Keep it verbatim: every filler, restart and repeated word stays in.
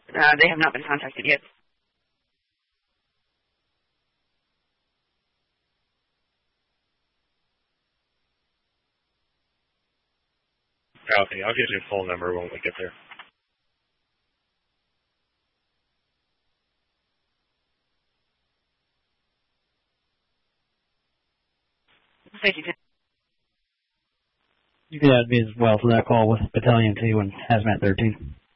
Uh, they have not been contacted yet. Okay, I'll get your phone number when we get there. Thank you. You can add me as well for that call with Battalion two and Hazmat thirteen.